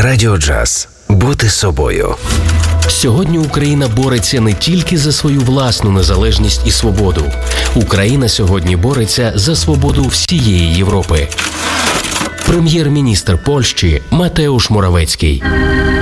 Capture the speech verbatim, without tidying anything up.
Радіо Джаз. Бути собою. Сьогодні Україна бореться не тільки за свою власну незалежність і свободу. Україна сьогодні бореться за свободу всієї Європи. Прем'єр-міністр Польщі Матеуш Моравецький.